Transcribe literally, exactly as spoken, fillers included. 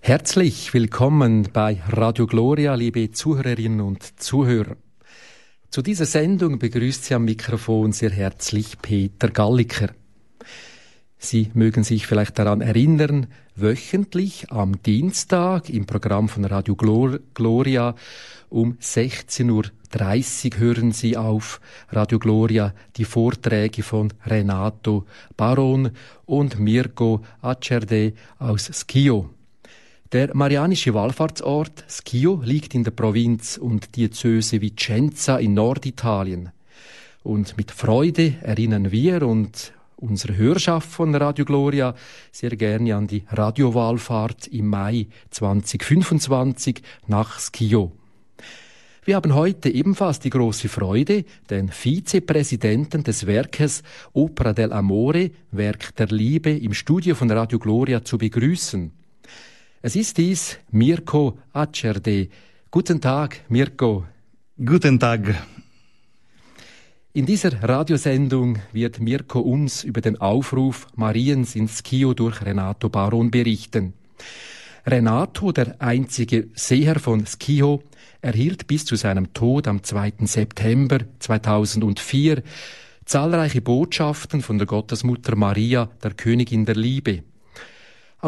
Herzlich willkommen bei Radio Gloria, liebe Zuhörerinnen und Zuhörer. Zu dieser Sendung begrüßt Sie am Mikrofon sehr herzlich Peter Galliker. Sie mögen sich vielleicht daran erinnern, wöchentlich am Dienstag im Programm von Radio Glor- Gloria um sechzehn Uhr dreißig hören Sie auf Radio Gloria die Vorträge von Renato Baron und Mirko Acerde aus Schio. Der marianische Wallfahrtsort Schio liegt in der Provinz und Diözese Vicenza in Norditalien. Und mit Freude erinnern wir und unsere Hörerschaft von Radio Gloria sehr gerne an die Radiowallfahrt im Mai zweitausendfünfundzwanzig nach Schio. Wir haben heute ebenfalls die große Freude, den Vizepräsidenten des Werkes Opera dell'Amore, Werk der Liebe, im Studio von Radio Gloria zu begrüßen. Es ist dies Mirko Acerde. Guten Tag, Mirko. Guten Tag. In dieser Radiosendung wird Mirko uns über den Aufruf Mariens in Schio durch Renato Baron berichten. Renato, der einzige Seher von Schio, erhielt bis zu seinem Tod am zweiten September zweitausendvier zahlreiche Botschaften von der Gottesmutter Maria, der Königin der Liebe.